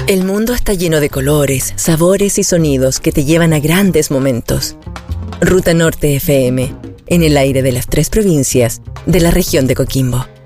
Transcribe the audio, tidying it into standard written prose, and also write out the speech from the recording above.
El mundo está lleno de colores, sabores y sonidos que te llevan a grandes momentos. Ruta Norte FM, en el aire de las 3 provincias de la región de Coquimbo.